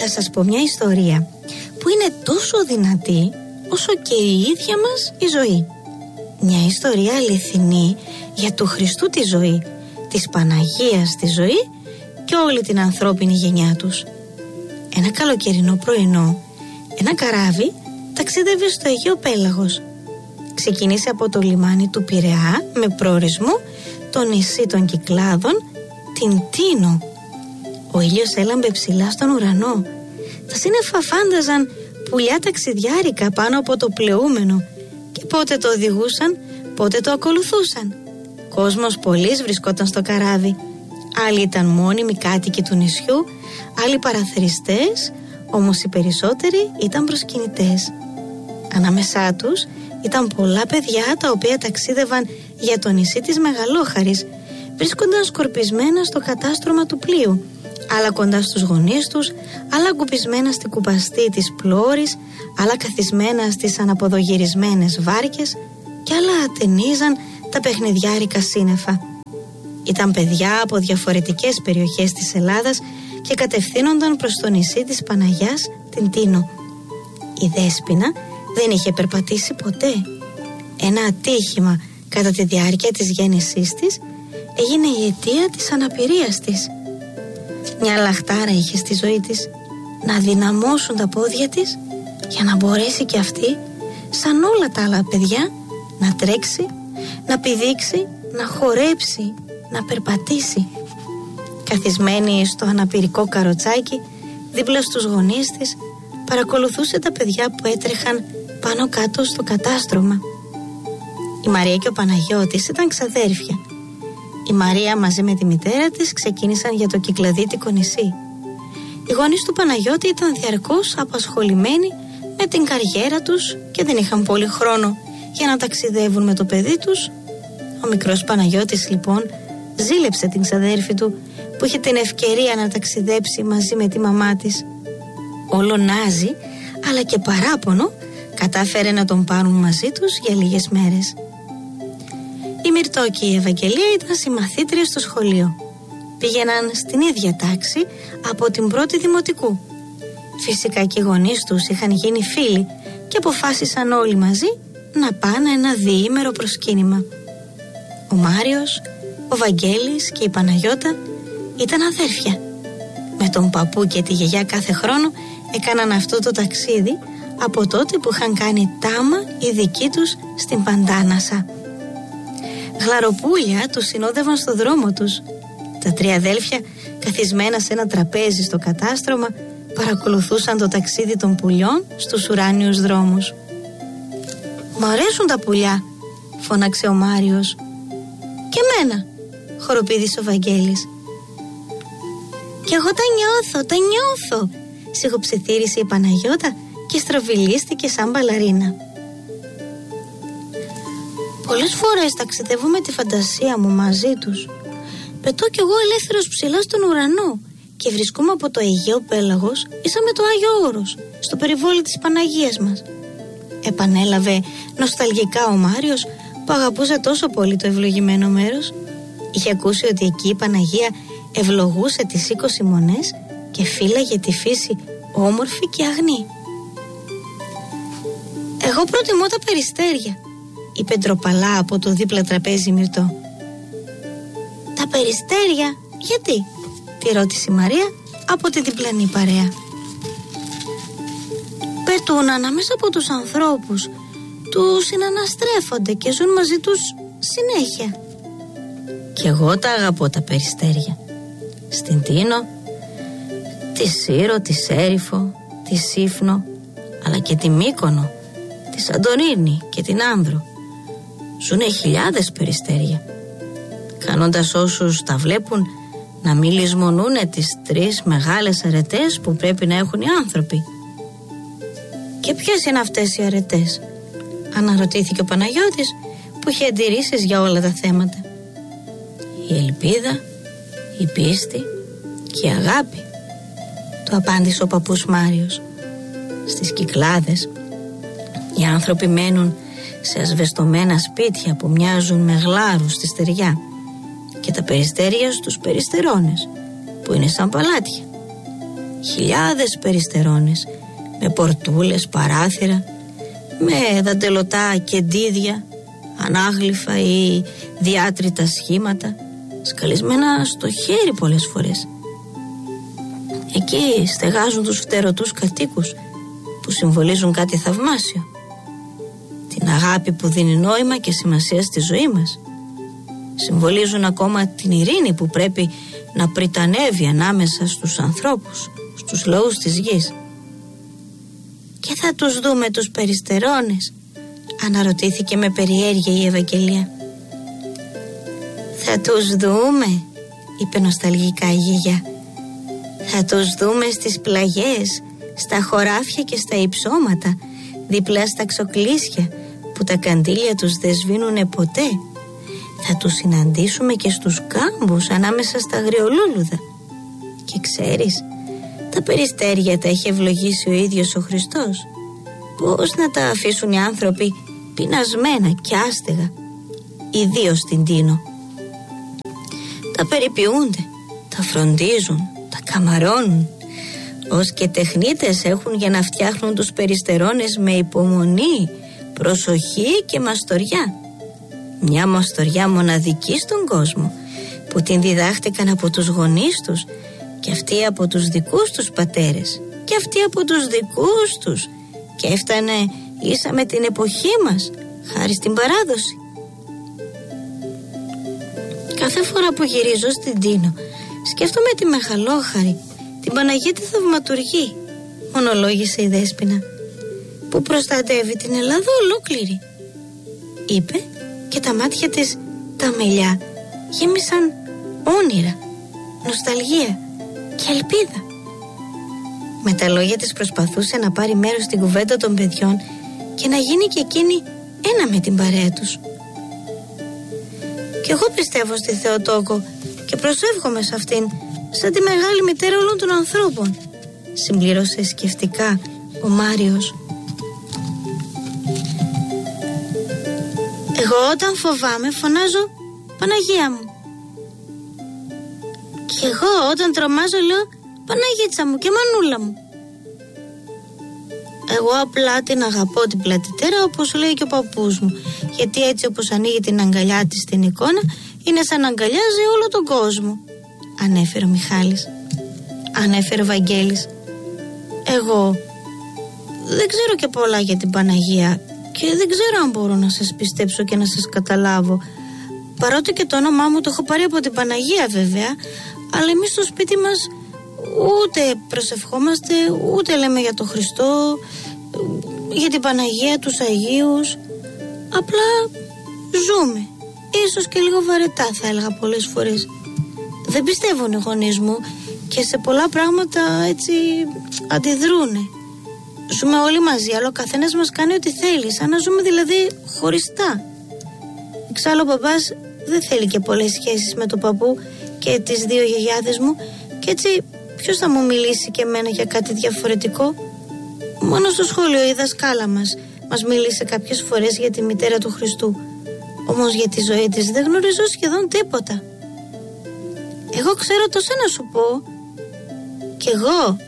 θα σας πω μια ιστορία που είναι τόσο δυνατή όσο και η ίδια μας η ζωή. Μια ιστορία αληθινή για του Χριστού τη ζωή, της Παναγίας τη ζωή και όλη την ανθρώπινη γενιά τους. Ένα καλοκαιρινό πρωινό, ένα καράβι ταξίδευε στο Αιγαίο Πέλαγος. Ξεκίνησε από το λιμάνι του Πειραιά με προορισμό το νησί των Κυκλάδων, την Τίνο. Ο ήλιος έλαμπε ψηλά στον ουρανό. Τα σύννεφα φάνταζαν πουλιά ταξιδιάρικα πάνω από το πλεούμενο και πότε το οδηγούσαν, πότε το ακολουθούσαν. Κόσμος πολλής βρισκόταν στο καράβι. Άλλοι ήταν μόνιμοι κάτοικοι του νησιού, άλλοι παραθεριστές, όμως οι περισσότεροι ήταν προσκυνητές. Ανάμεσά τους ήταν πολλά παιδιά τα οποία ταξίδευαν για το νησί της Μεγαλόχαρης. Βρίσκονταν σκορπισμένα στο κατάστρωμα του πλοίου, άλλα κοντά στους γονείς τους, άλλα κουπισμένα στην κουπαστή της πλώρης, άλλα καθισμένα στις αναποδογυρισμένες βάρκες και άλλα ατενίζαν τα παιχνιδιάρικα σύννεφα. Ήταν παιδιά από διαφορετικές περιοχές της Ελλάδας και κατευθύνονταν προς το νησί της Παναγιάς, την Τίνο. Η Δέσποινα δεν είχε περπατήσει ποτέ. Ένα ατύχημα κατά τη διάρκεια της γέννησής της έγινε η αιτία της αναπηρίας της. Μια λαχτάρα είχε στη ζωή της, να δυναμώσουν τα πόδια της για να μπορέσει και αυτή, σαν όλα τα άλλα παιδιά, να τρέξει, να πηδήξει, να χορέψει, να περπατήσει. Καθισμένη στο αναπηρικό καροτσάκι δίπλα στους γονείς της, παρακολουθούσε τα παιδιά που έτρεχαν πάνω κάτω στο κατάστρωμα. Η Μαρία και ο Παναγιώτης ήταν ξαδέρφια. Η Μαρία μαζί με τη μητέρα της ξεκίνησαν για το Κυκλαδίτικο νησί. Οι γονείς του Παναγιώτη ήταν διαρκώς απασχολημένοι με την καριέρα τους και δεν είχαν πολύ χρόνο για να ταξιδεύουν με το παιδί τους. Ο μικρός Παναγιώτης λοιπόν ζήλεψε την ξαδέρφη του που είχε την ευκαιρία να ταξιδέψει μαζί με τη μαμά της. Όλο νάζι αλλά και παράπονο κατάφερε να τον πάρουν μαζί τους για λίγες μέρες. Η Μυρτώ και η Ευαγγελία ήταν συμμαθήτριες στο σχολείο. Πήγαιναν στην ίδια τάξη από την πρώτη δημοτικού. Φυσικά και οι γονείς τους είχαν γίνει φίλοι και αποφάσισαν όλοι μαζί να πάνε ένα διήμερο προσκύνημα. Ο Μάριος, ο Βαγγέλης και η Παναγιώτα ήταν αδέρφια. Με τον παππού και τη γιαγιά κάθε χρόνο έκαναν αυτό το ταξίδι από τότε που είχαν κάνει τάμα οι δικοί τους στην Παντάνασα. Γλαροπούλια τους συνόδευαν στο δρόμο τους. Τα τρία αδέλφια, καθισμένα σε ένα τραπέζι στο κατάστρωμα, παρακολουθούσαν το ταξίδι των πουλιών στους ουράνιους δρόμους. «Μ' αρέσουν τα πουλιά», φώναξε ο Μάριος. «Και εμένα», χοροπήδησε ο Βαγγέλης. «Κι εγώ τα νιώθω», σιγοψιθύρισε η Παναγιώτα και στροβιλίστηκε σαν μπαλαρίνα. «Πολλές φορές ταξιδεύω με τη φαντασία μου μαζί τους. Πετώ κι εγώ ελεύθερος ψηλά στον ουρανό και βρισκόμαι από το Αιγαίο Πέλαγος ίσα με το Άγιο Όρος, στο περιβόλι της Παναγίας μας», επανέλαβε νοσταλγικά ο Μάριος που αγαπούσε τόσο πολύ το ευλογημένο μέρος. Είχε ακούσει ότι εκεί η Παναγία ευλογούσε τις 20 μονές και φύλαγε τη φύση όμορφη και αγνή. «Εγώ προτιμώ τα περιστέρια», είπε ντροπαλά από το δίπλα τραπέζι Μυρτώ. «Τα περιστέρια, γιατί?» τη ρώτησε η Μαρία από τη διπλανή παρέα. «Πετούν ανάμεσα από τους ανθρώπους, τους συναναστρέφονται και ζουν μαζί τους συνέχεια». «Κι εγώ τα αγαπώ τα περιστέρια. Στην Τίνο, τη Σύρο, τη Σέριφο, τη Σύφνο, αλλά και τη Μύκονο, τη Σαντορίνη και την Άνδρο. Ζουνε χιλιάδες περιστέρια, κάνοντας όσους τα βλέπουν να μην λησμονούνε τις 3 μεγάλες αρετές που πρέπει να έχουν οι άνθρωποι». «Και ποιες είναι αυτές οι αρετές?» αναρωτήθηκε ο Παναγιώτης που είχε αντιρρήσεις για όλα τα θέματα. «Η ελπίδα, η πίστη και η αγάπη», του απάντησε ο παππούς Μάριος. «Στις Κυκλάδες οι άνθρωποι μένουν σε ασβεστομένα σπίτια που μοιάζουν με γλάρους στη στεριά και τα περιστέρια στους περιστερώνες που είναι σαν παλάτια. χιλιάδες περιστερώνες, με πορτούλες, παράθυρα, με δαντελωτά κεντίδια, ανάγλυφα ή διάτρητα σχήματα, σκαλισμένα στο χέρι πολλές φορές. Εκεί στεγάζουν τους φτερωτούς κατοίκους που συμβολίζουν κάτι θαυμάσιο, την αγάπη που δίνει νόημα και σημασία στη ζωή μας. Συμβολίζουν ακόμα την ειρήνη που πρέπει να πριτανεύει ανάμεσα στους ανθρώπους, στους λαούς της γης. Και θα τους δούμε τους περιστερώνες, αναρωτήθηκε με περιέργεια η Ευαγγελία. Θα τους δούμε, είπε νοσταλγικά η γιαγιά. Θα τους δούμε στις πλαγιές, στα χωράφια και στα υψώματα, δίπλα στα ξοκλήσια που τα καντήλια τους δεν σβήνουνε ποτέ. Θα τους συναντήσουμε και στους κάμπους ανάμεσα στα αγριολούλουδα. Και ξέρεις, τα περιστέρια τα έχει ευλογήσει ο ίδιος ο Χριστός. Πώς να τα αφήσουν οι άνθρωποι πεινασμένα και άστεγα, ιδίως στην Τίνο. Τα περιποιούνται, τα φροντίζουν, τα καμαρώνουν. Ως και τεχνίτες έχουν για να φτιάχνουν τους περιστερώνες με υπομονή, προσοχή και μαστοριά. Μια μαστοριά μοναδική στον κόσμο, που την διδάχτηκαν από τους γονείς τους, και αυτοί από τους δικούς τους πατέρες, και αυτοί από τους δικούς τους, και έφτανε ίσα με την εποχή μας, χάρη στην παράδοση. Κάθε φορά που γυρίζω στην Τίνο, σκέφτομαι τη Μεγαλόχαρη, την Παναγία τη Θαυματουργή, μονολόγησε η Δέσποινα, που προστατεύει την Ελλάδα ολόκληρη, είπε, και τα μάτια της τα μελιά γέμισαν όνειρα, νοσταλγία και ελπίδα. Με τα λόγια της προσπαθούσε να πάρει μέρος στην κουβέντα των παιδιών και να γίνει και εκείνη ένα με την παρέα τους. «Κι εγώ πιστεύω στη Θεοτόκο και προσεύχομαι σε αυτήν, σαν τη μεγάλη μητέρα όλων των ανθρώπων», συμπλήρωσε σκεφτικά ο Μάριος. «Εγώ όταν φοβάμαι φωνάζω Παναγία μου. Και εγώ όταν τρομάζω λέω Παναγίτσα μου και Μανούλα μου. Εγώ απλά την αγαπώ την πλατητέρα, όπως λέει και ο παππούς μου, γιατί έτσι όπως ανοίγει την αγκαλιά της στην εικόνα είναι σαν να αγκαλιάζει όλο τον κόσμο», ανέφερε ο Μιχάλης. Ανέφερε ο Βαγγέλης. «Εγώ δεν ξέρω και πολλά για την Παναγία και δεν ξέρω αν μπορώ να σας πιστέψω και να σας καταλάβω, παρότι και το όνομά μου το έχω πάρει από την Παναγία βέβαια, αλλά εμείς στο σπίτι μας ούτε προσευχόμαστε, ούτε λέμε για τον Χριστό, για την Παναγία, τους Αγίους. Απλά ζούμε, ίσως και λίγο βαρετά θα έλεγα πολλές φορές. Δεν πιστεύουν οι γονείς μου και σε πολλά πράγματα έτσι αντιδρούνε. Ζούμε όλοι μαζί, αλλά ο καθένας μας κάνει ό,τι θέλει, σαν να ζούμε δηλαδή χωριστά. Εξάλλου ο παπάς δεν θέλει και πολλές σχέσεις με τον παππού και τις δύο γιαγιάδες μου, και έτσι ποιος θα μου μιλήσει και εμένα για κάτι διαφορετικό? Μόνο στο σχολείο η δασκάλα μας μίλησε κάποιες φορές για τη μητέρα του Χριστού, όμως για τη ζωή της δεν γνωρίζω σχεδόν τίποτα. Εγώ ξέρω τόσα να σου πω. Κι εγώ,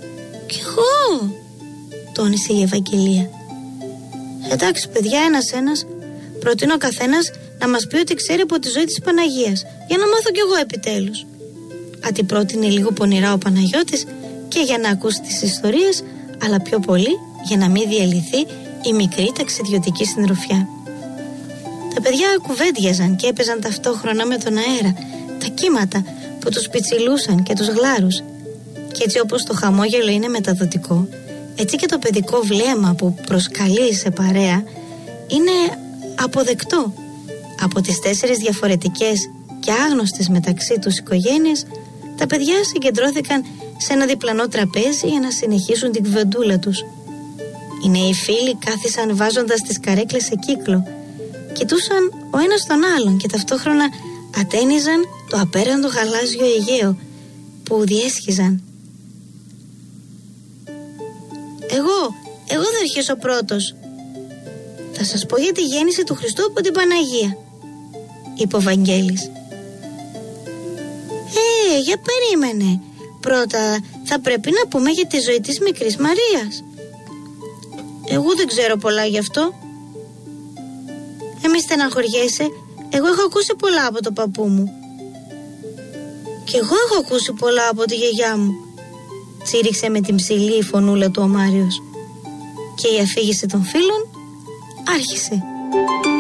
τόνισε η Ευαγγελία. Εντάξει παιδιά, ένας, προτείνω ο καθένας να μας πει ό,τι ξέρει από τη ζωή της Παναγίας, για να μάθω κι εγώ επιτέλους. Αντιπρότεινε λίγο πονηρά ο Παναγιώτης, και για να ακούσει τις ιστορίες, αλλά πιο πολύ για να μην διαλυθεί η μικρή ταξιδιωτική συντροφιά. Τα παιδιά κουβέντιαζαν και έπαιζαν ταυτόχρονα με τον αέρα, τα κύματα που τους πιτσιλούσαν και τους γλάρους. Και έτσι όπως το χαμόγελο είναι μεταδοτικό, έτσι και το παιδικό βλέμμα που προσκαλεί σε παρέα είναι αποδεκτό. Από τις 4 διαφορετικές και άγνωστες μεταξύ τους οικογένειες, τα παιδιά συγκεντρώθηκαν σε ένα διπλανό τραπέζι για να συνεχίσουν την κουβεντούλα τους. Οι νέοι φίλοι κάθισαν βάζοντας τις καρέκλες σε κύκλο, κοιτούσαν ο ένας τον άλλον και ταυτόχρονα ατένιζαν το απέραντο γαλάζιο Αιγαίο που διέσχιζαν. Εγώ θα αρχίσω πρώτος. Θα σας πω για τη γέννηση του Χριστού από την Παναγία, είπε ο Βαγγέλης. Για περίμενε. Πρώτα θα πρέπει να πούμε για τη ζωή της μικρής Μαρίας. Εγώ δεν ξέρω πολλά γι' αυτό. Μη στεναχωριέσαι, εγώ έχω ακούσει πολλά από τον παππού μου. Κι εγώ έχω ακούσει πολλά από τη γιαγιά μου, τσίριξε με την ψηλή φωνούλα του ο Μάριος. Και η αφήγηση των φίλων άρχισε.